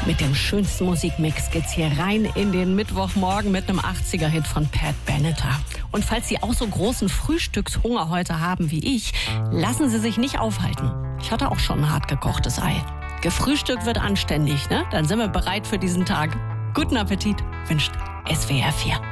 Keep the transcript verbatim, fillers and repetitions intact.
Mit dem schönsten Musikmix geht's hier rein in den Mittwochmorgen mit einem achtziger-Hit von Pat Benatar. Und falls Sie auch so großen Frühstückshunger heute haben wie ich, lassen Sie sich nicht aufhalten. Ich hatte auch schon ein hart gekochtes Ei. Gefrühstückt wird anständig, ne? Dann sind wir bereit für diesen Tag. Guten Appetit wünscht S W R vier.